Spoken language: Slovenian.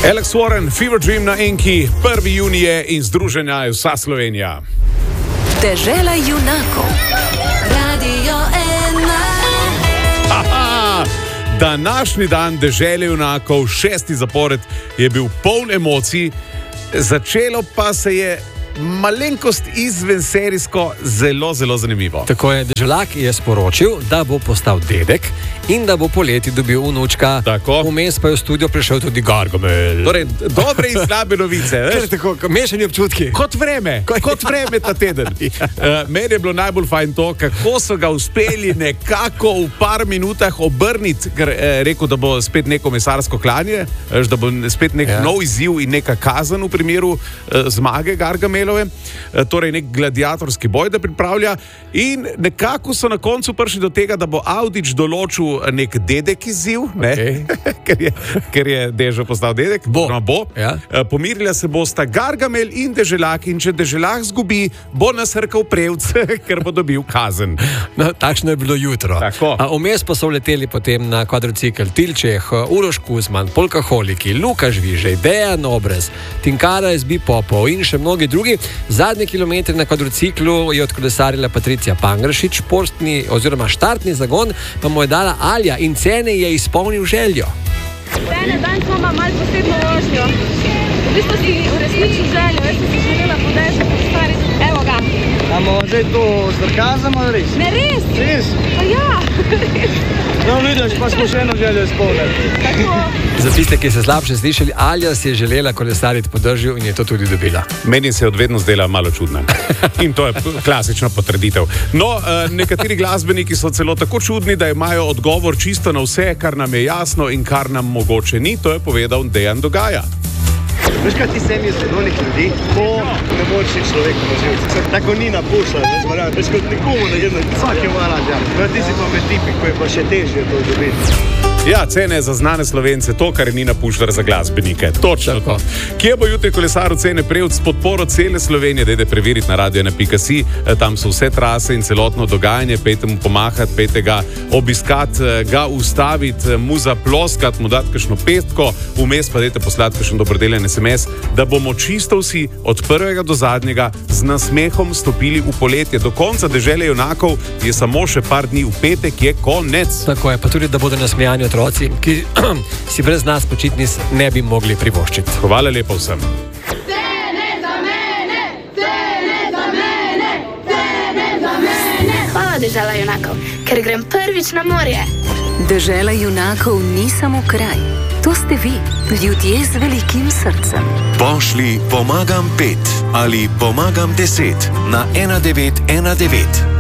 Alex Warren, Fever Dream na Enki, 1. junije in združenja je vsa Slovenija. Dežela junakov. Radio 1. Današnji dan Dežele junakov, 6. zapored, je bil poln emocij, začelo pa se je malenkost izven serijsko zelo zanimivo. Tako je, Deželak je sporočil, da bo postal dedek in da bo poleti dobil vnučka. Tako. Vmes pa je v studio prišel tudi Gargamel. Torej, dobre in slabe novice. Tako, mešani občutki. Kot vreme ta teden. Meni je bilo najbolj fajn to, kako so ga uspeli nekako v par minutah obrniti, ker rekel, da bo spet neko mesarsko klanje, da bo spet nek nov izziv in neka kazen v primeru zmage Gargamel. Torej nek gladiatorski boj, da pripravlja, in nekako so na koncu prišli do tega, da bo Avdić določil nek dedek izziv, ker je Dežo postal dedek. Bo. Pomirila se bosta Gargamel in Deželak, in če Deželak zgubi, bo nasrkal prevc, ker bo dobil kazen. No, takšno je bilo jutro. Vmes pa so leteli potem na kvadrocikl Tilčeh, Uroš Kuzman, Polkaholiki, Luka Žvižej, Dejan Obrez, Tinkara SB Popov in še mnogi drugi. Zadnji kilometri na kvadrociklu je odkolesarila Patricija Pangršič, štartni zagon pa mu je dala Alja in Cene je izpolnil željo. Cene, danes imamo malo posebno vožnjo. V bistvu si uresničil željo, jaz sem si želela podežiti po stvari. Evo ga. Amo zdaj to sarkazem ali res? Ne, res? Res? Pa ja, res. No, vidiš, pa smo še eno željo izpolnili. Tako. Za tiste, ki se slabše slišali, Alja si je želela kolesariti po dežju in je to tudi dobila. Meni se je odvedno zdela malo čudna. In to je klasična potrditev. No, nekateri glasbeniki so celo tako čudni, da imajo odgovor čisto na vse, kar nam je jasno in kar nam mogoče ni. To je povedal Dejan Dogaja. Veš, kaj ti sem iz onih ljudi, ko ne moreš si človek poživiti. Tako ni napušla, veš, kot nikomu ne gledam, vsak je marađa. Ti si pa med tipi, ko je pa še težje to dobiti. Ja, Cene za znane Slovence, to, kar ni napuščar za glasbenike. Točno to. Kje bo jutri kolesaril Cene Prevc s podporo cele Slovenije? Dajte preveriti na radio1.si, tam so vse trase in celotno dogajanje. Pejte mu pomahati, pejte ga obiskati, ga ustaviti, mu zaploskati, mu dati kakšno pestko, vmes pa dajte poslati kakšen dobrodelen SMS, da bomo čisto vsi od prvega do zadnjega z nasmehom stopili v poletje. Do konca Dežele junakov je samo še par dni, v petek je konec. Tako je, pa tudi, da bodo nasmejani otroci, ki si brez nas počitnic ne bi mogli privoščiti. Hvala lepo vsem. Cene za mene, cene za mene, cene za mene. Hvala, Dežela junakov, ker grem prvič na morje. Dežela junakov ni samo kraj. To ste vi, ljudje z velikim srcem. Pošli pomagam 5 ali pomagam 10 na 1919.